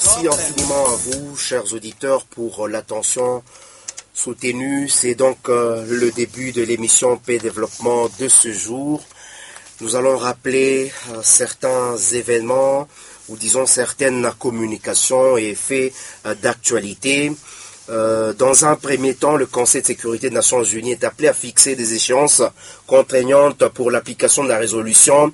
Merci infiniment à vous, chers auditeurs, pour l'attention soutenue. C'est donc le début de l'émission Paix Développement de ce jour. Nous allons rappeler certains événements ou disons certaines communications et faits d'actualité. Dans un premier temps, le Conseil de sécurité des Nations Unies est appelé à fixer des échéances contraignantes pour l'application de la résolution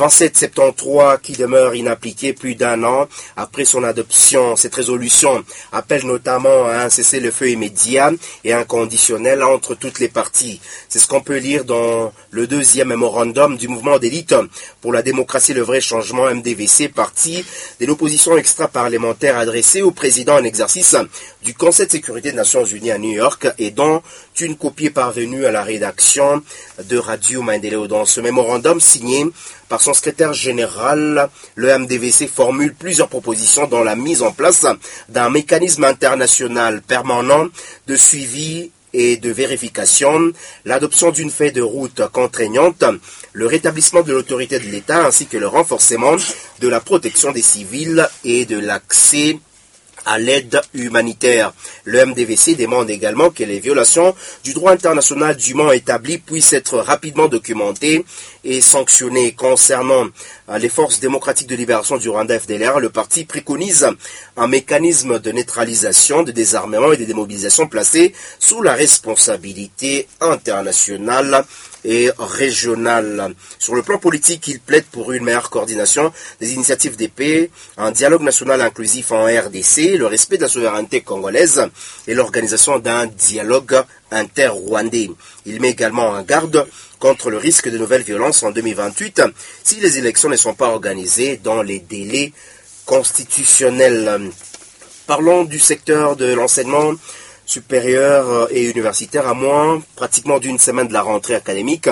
2773 qui demeure inappliquée plus d'un an après son adoption. Cette résolution appelle notamment à un cessez-le-feu immédiat et inconditionnel entre toutes les parties. C'est ce qu'on peut lire dans le deuxième mémorandum du mouvement d'élite pour la démocratie et le vrai changement MDVC, parti de l'opposition extra-parlementaire adressée au président en exercice du Conseil de sécurité des Nations Unies à New York et dont une copie est parvenue à la rédaction de Radio Maendeleo. Dans ce mémorandum signé par son secrétaire général, le MDVC formule plusieurs propositions dans la mise en place d'un mécanisme international permanent de suivi et de vérification, l'adoption d'une feuille de route contraignante, le rétablissement de l'autorité de l'État ainsi que le renforcement de la protection des civils et de l'accès à l'aide humanitaire. Le MDVC demande également que les violations du droit international dûment établi puissent être rapidement documentées et sanctionnées. Concernant les forces démocratiques de libération du Rwanda FDLR, le parti préconise un mécanisme de neutralisation, de désarmement et de démobilisation placé sous la responsabilité internationale et régionale. Sur le plan politique, il plaide pour une meilleure coordination des initiatives de paix, un dialogue national inclusif en RDC, le respect de la souveraineté congolaise et l'organisation d'un dialogue inter-rwandais. Il met également en garde contre le risque de nouvelles violences en 2028 si les élections ne sont pas organisées dans les délais constitutionnels. Parlons du secteur de l'enseignement supérieur et universitaire à moins pratiquement d'une semaine de la rentrée académique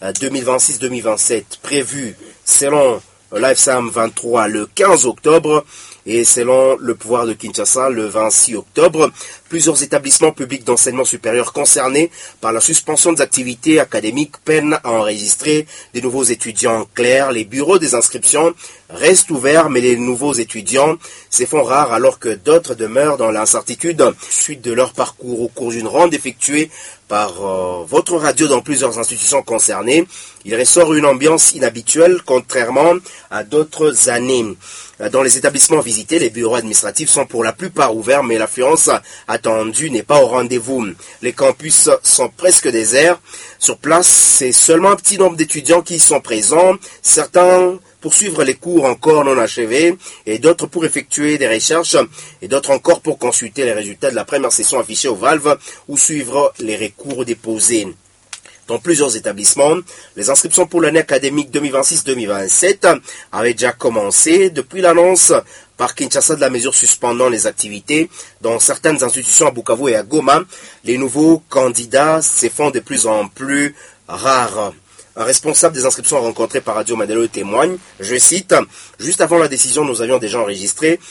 2026-2027 prévue selon l'AFSAM 23 le 15 octobre et selon le pouvoir de Kinshasa le 26 octobre. Plusieurs établissements publics d'enseignement supérieur concernés par la suspension des activités académiques peinent à enregistrer des nouveaux étudiants. Clair, les bureaux des inscriptions restent ouverts, mais les nouveaux étudiants se font rares alors que d'autres demeurent dans l'incertitude suite de leur parcours. Au cours d'une ronde effectuée par votre radio dans plusieurs institutions concernées, il ressort une ambiance inhabituelle contrairement à d'autres années. Dans les établissements visités, les bureaux administratifs sont pour la plupart ouverts, mais l'affluence attendue n'est pas au rendez-vous. Les campus sont presque déserts. Sur place, c'est seulement un petit nombre d'étudiants qui y sont présents. Certains pour suivre les cours encore non achevés, et d'autres pour effectuer des recherches, et d'autres encore pour consulter les résultats de la première session affichée au Valve ou suivre les recours déposés. Dans plusieurs établissements, les inscriptions pour l'année académique 2026-2027 avaient déjà commencé depuis l'annonce par Kinshasa de la mesure suspendant les activités. Dans certaines institutions à Bukavu et à Goma, les nouveaux candidats se font de plus en plus rares. Un responsable des inscriptions rencontré par Radio Maendeleo témoigne, je cite, « Juste avant la décision, nous avions déjà enregistré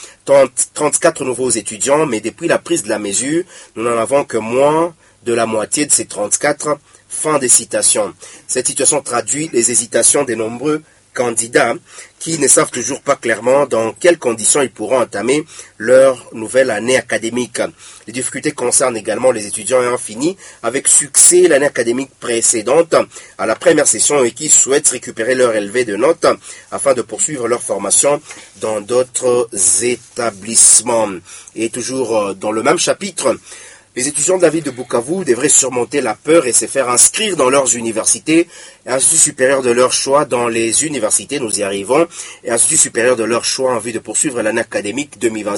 34 nouveaux étudiants, mais depuis la prise de la mesure, nous n'en avons que moins de la moitié de ces 34. » Fin des citations. Cette situation traduit les hésitations des nombreux candidats qui ne savent toujours pas clairement dans quelles conditions ils pourront entamer leur nouvelle année académique. Les difficultés concernent également les étudiants ayant fini avec succès l'année académique précédente à la première session et qui souhaitent récupérer leur élevé de notes afin de poursuivre leur formation dans d'autres établissements. Et toujours dans le même chapitre, les étudiants de la ville de Bukavu devraient surmonter la peur et se faire inscrire dans leurs universités et instituts supérieurs de leur choix dans les universités, nous y arrivons, et instituts supérieurs de leur choix en vue de poursuivre l'année académique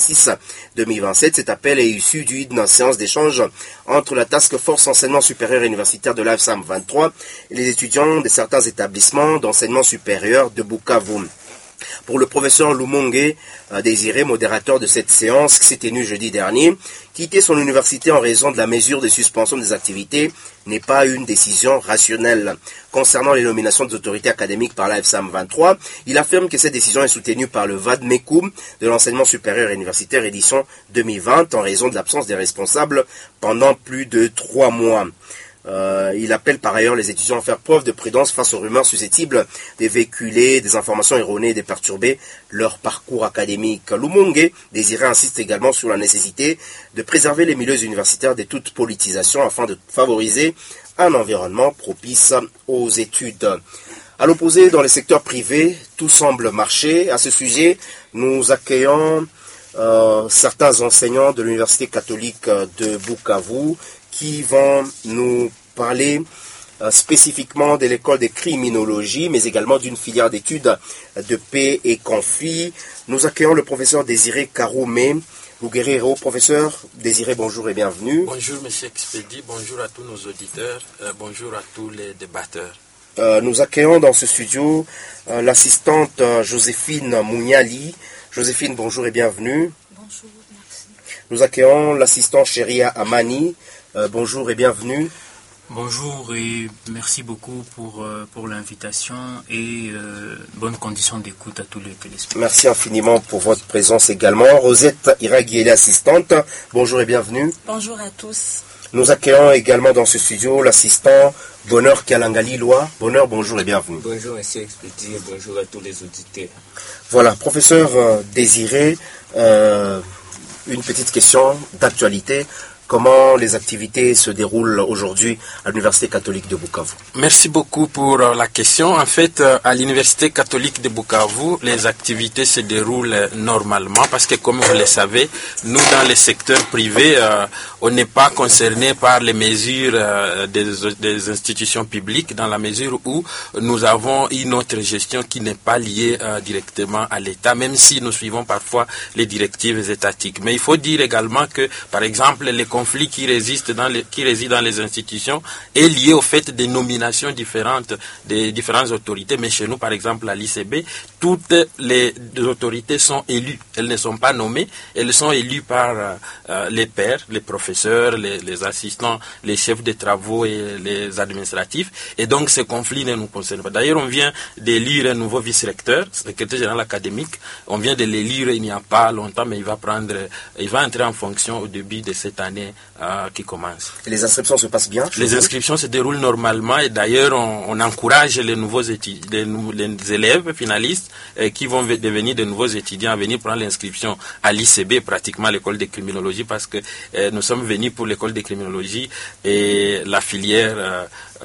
2026-2027. Cet appel est issu d'une séance d'échange entre la Task Force enseignement supérieur et universitaire de l'AFSAM 23 et les étudiants de certains établissements d'enseignement supérieur de Bukavu. Pour le professeur Lumonge Désiré, modérateur de cette séance qui s'est tenue jeudi dernier, quitter son université en raison de la mesure de suspension des activités n'est pas une décision rationnelle. Concernant les nominations des autorités académiques par l'AFSAM 23, il affirme que cette décision est soutenue par le VADMECUM de l'enseignement supérieur et universitaire édition 2020 en raison de l'absence des responsables pendant plus de 3 mois. Il appelle par ailleurs les étudiants à faire preuve de prudence face aux rumeurs susceptibles de véhiculer des informations erronées et de perturber leur parcours académique. Lumongue Désiré insiste également sur la nécessité de préserver les milieux universitaires de toute politisation afin de favoriser un environnement propice aux études. À l'opposé, dans le secteur privé, tout semble marcher. À ce sujet, nous accueillons certains enseignants de l'Université catholique de Bukavu qui vont nous parler spécifiquement de l'école de criminologie, mais également d'une filière d'études de paix et conflit. Nous accueillons le professeur Désiré Karoumé Luguerero. Professeur Désiré, bonjour et bienvenue. Bonjour M. Expedi, bonjour à tous nos auditeurs, bonjour à tous les débatteurs. Nous accueillons dans ce studio l'assistante Joséphine Mouniali. Joséphine, bonjour et bienvenue. Bonjour, merci. Nous accueillons l'assistant Chéria Amani. Bonjour et bienvenue. Bonjour et merci beaucoup pour l'invitation et bonnes conditions d'écoute à tous les téléspectateurs. Merci infiniment pour votre présence également. Rosette Iragui, assistante. Bonjour et bienvenue. Bonjour à tous. Nous accueillons également dans ce studio l'assistant Bonheur Kalangali Loa. Bonheur, bonjour et bienvenue. Bonjour monsieur Expédié, bonjour à tous les auditeurs. Voilà, professeur Désiré, une petite question d'actualité. Comment les activités se déroulent aujourd'hui à l'Université catholique de Bukavu? Merci beaucoup pour la question. En fait, à l'Université catholique de Bukavu, les activités se déroulent normalement parce que, comme vous le savez, nous, dans le secteur privé, on n'est pas concerné par les mesures des institutions publiques dans la mesure où nous avons une autre gestion qui n'est pas liée directement à l'État, même si nous suivons parfois les directives étatiques. Mais il faut dire également que, par exemple, les conflit qui réside dans les institutions est lié au fait des nominations différentes des différentes autorités. Mais chez nous, par exemple, à l'ICB, toutes les autorités sont élues. Elles ne sont pas nommées, elles sont élues par les pairs, les professeurs, les assistants, les chefs de travaux et les administratifs. Et donc, ce conflit ne nous concerne pas. D'ailleurs, on vient d'élire un nouveau vice-recteur, secrétaire général académique. On vient de l'élire il n'y a pas longtemps, mais il va entrer en fonction au début de cette année qui commence. Et les inscriptions se passent bien? Les inscriptions se déroulent normalement et d'ailleurs on encourage les nouveaux les élèves finalistes qui vont devenir de nouveaux étudiants à venir prendre l'inscription à l'ICB, pratiquement l'école de criminologie, parce que nous sommes venus pour l'école de criminologie et la filière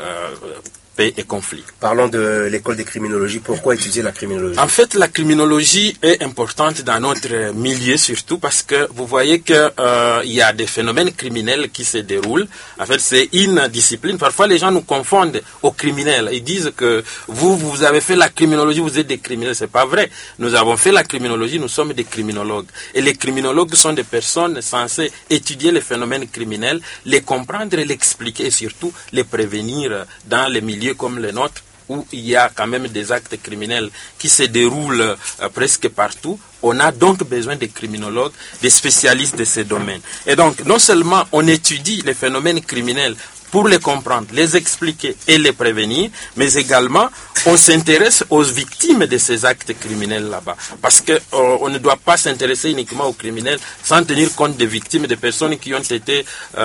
paix et conflit. Parlons de l'école de criminologie. Pourquoi étudier la criminologie? En fait, la criminologie est importante dans notre milieu, surtout parce que vous voyez que il y a des phénomènes criminels qui se déroulent. En fait, c'est une discipline. Parfois, les gens nous confondent aux criminels. Ils disent que vous avez fait la criminologie, vous êtes des criminels. C'est pas vrai. Nous avons fait la criminologie, nous sommes des criminologues. Et les criminologues sont des personnes censées étudier les phénomènes criminels, les comprendre, l'expliquer et surtout les prévenir dans les milieux comme le nôtre, où il y a quand même des actes criminels qui se déroulent presque partout. On a donc besoin de criminologues, des spécialistes de ces domaines. Et donc, non seulement on étudie les phénomènes criminels pour les comprendre, les expliquer et les prévenir, mais également on s'intéresse aux victimes de ces actes criminels là-bas. Parce que on ne doit pas s'intéresser uniquement aux criminels sans tenir compte des victimes, des personnes qui ont été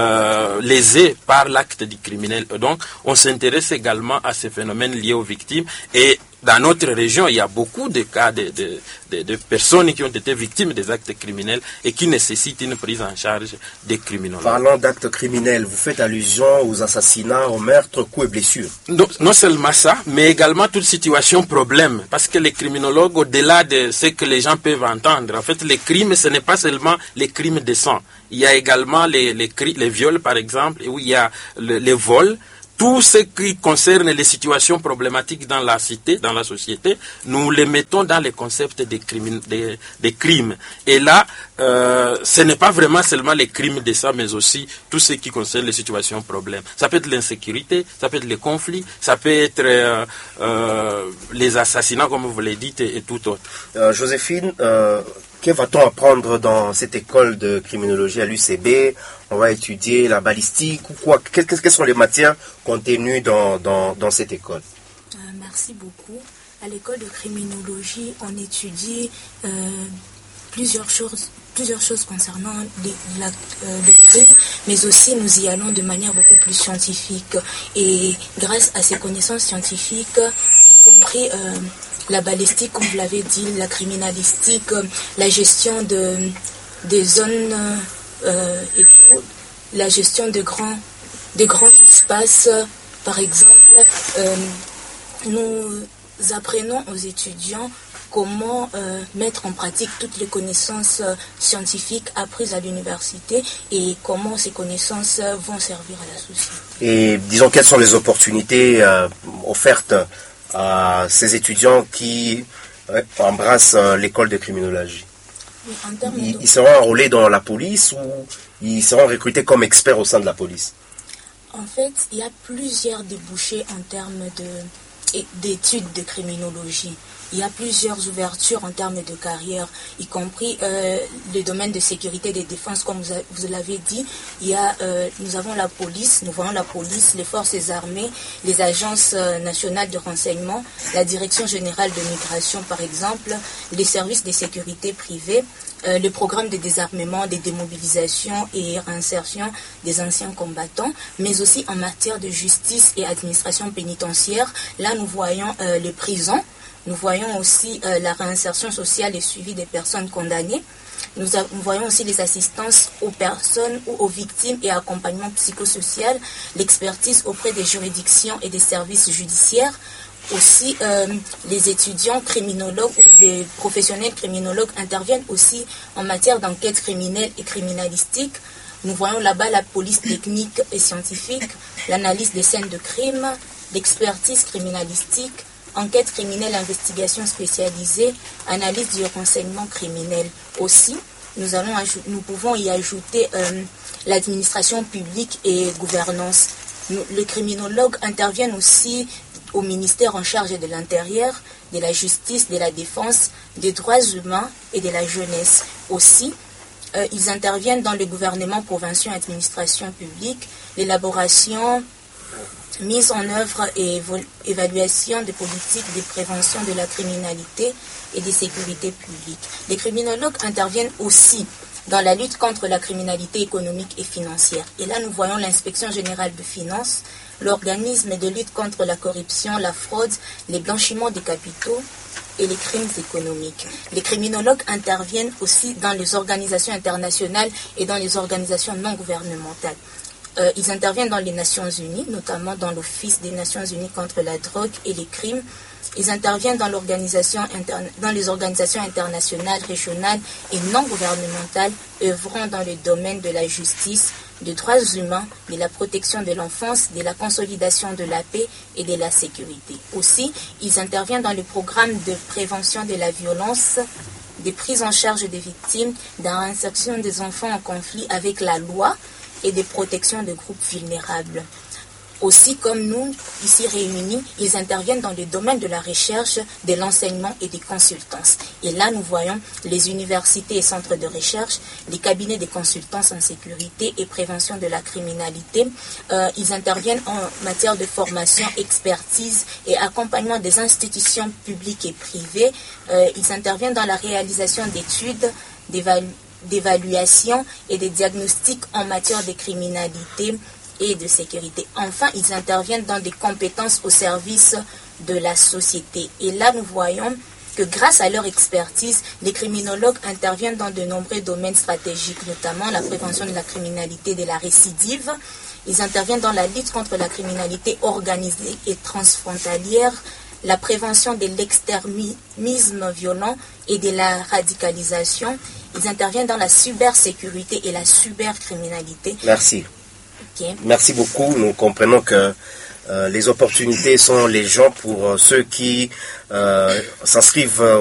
lésées par l'acte du criminel. Donc on s'intéresse également à ces phénomènes liés aux victimes. Et dans notre région, il y a beaucoup de cas de personnes qui ont été victimes des actes criminels et qui nécessitent une prise en charge des criminologues. Parlant d'actes criminels, vous faites allusion aux assassinats, aux meurtres, coups et blessures. Non seulement ça, mais également toute situation problème. Parce que les criminologues, au-delà de ce que les gens peuvent entendre, en fait, les crimes, ce n'est pas seulement les crimes de sang. Il y a également les viols, par exemple, où il y a les vols. Tout ce qui concerne les situations problématiques dans la cité, dans la société, nous les mettons dans les concepts des crimes. Et là, ce n'est pas vraiment seulement les crimes de ça, mais aussi tout ce qui concerne les situations problèmes. Ça peut être l'insécurité, ça peut être les conflits, ça peut être les assassinats, comme vous l'avez dit, et tout autre. Joséphine, que va-t-on apprendre dans cette école de criminologie à l'UCB? On va étudier la balistique ou quoi? Quelles sont les matières contenues dans cette école? Merci beaucoup. À l'école de criminologie, on étudie plusieurs choses concernant les crimes, mais aussi nous y allons de manière beaucoup plus scientifique. Et grâce à ces connaissances scientifiques, y compris la balistique, comme vous l'avez dit, la criminalistique, la gestion des zones et tout, la gestion de grands espaces, par exemple, nous apprenons aux étudiants comment mettre en pratique toutes les connaissances scientifiques apprises à l'université et comment ces connaissances vont servir à la société. Et disons, quelles sont les opportunités offertes à ces étudiants qui embrassent l'école de criminologie? Oui, ils seront enrôlés dans la police ou ils seront recrutés comme experts au sein de la police? En fait, il y a plusieurs débouchés en termes d'études de criminologie. Il y a plusieurs ouvertures en termes de carrière, y compris le domaine de sécurité et de défense, comme vous l'avez dit. Nous avons la police, nous voyons la police, les forces armées, les agences nationales de renseignement, la direction générale de migration, par exemple, les services de sécurité privés, le programme de désarmement, de démobilisation et réinsertion des anciens combattants, mais aussi en matière de justice et administration pénitentiaire. Là, nous voyons les prisons. Nous voyons aussi la réinsertion sociale et suivi des personnes condamnées. Nous voyons aussi les assistances aux personnes ou aux victimes et accompagnement psychosocial, l'expertise auprès des juridictions et des services judiciaires. Aussi, les étudiants criminologues ou les professionnels criminologues interviennent aussi en matière d'enquête criminelle et criminalistique. Nous voyons là-bas la police technique et scientifique, l'analyse des scènes de crime, l'expertise criminalistique, enquête criminelle, investigation spécialisée, analyse du renseignement criminel. Aussi, nous pouvons y ajouter l'administration publique et gouvernance. Les criminologues interviennent aussi au ministère en charge de l'Intérieur, de la Justice, de la Défense, des droits humains et de la jeunesse. Aussi, ils interviennent dans le gouvernement, provincial et administration publique, l'élaboration, mise en œuvre et évaluation des politiques de prévention de la criminalité et de sécurité publique. Les criminologues interviennent aussi dans la lutte contre la criminalité économique et financière. Et là, nous voyons l'inspection générale de finances, l'organisme de lutte contre la corruption, la fraude, les blanchiments des capitaux et les crimes économiques. Les criminologues interviennent aussi dans les organisations internationales et dans les organisations non gouvernementales. Ils interviennent dans les Nations Unies, notamment dans l'Office des Nations Unies contre la drogue et les crimes. Ils interviennent dans les organisations internationales, régionales et non gouvernementales, œuvrant dans le domaine de la justice, des droits humains, de la protection de l'enfance, de la consolidation de la paix et de la sécurité. Aussi, ils interviennent dans le programme de prévention de la violence, des prises en charge des victimes, de la réinsertion des enfants en conflit avec la loi, et des protections de groupes vulnérables. Aussi, comme nous, ici réunis, ils interviennent dans le domaine de la recherche, de l'enseignement et des consultances. Et là, nous voyons les universités et centres de recherche, les cabinets de consultance en sécurité et prévention de la criminalité. Ils interviennent en matière de formation, expertise et accompagnement des institutions publiques et privées. Ils interviennent dans la réalisation d'études, d'évaluation et des diagnostics en matière de criminalité et de sécurité. Enfin, ils interviennent dans des compétences au service de la société. Et là, nous voyons que grâce à leur expertise, les criminologues interviennent dans de nombreux domaines stratégiques, notamment la prévention de la criminalité et de la récidive. Ils interviennent dans la lutte contre la criminalité organisée et transfrontalière, la prévention de l'extrémisme violent et de la radicalisation. Ils interviennent dans la cybersécurité et la cybercriminalité. Merci. Okay. Merci beaucoup. Nous comprenons que les opportunités sont les gens pour ceux qui s'inscrivent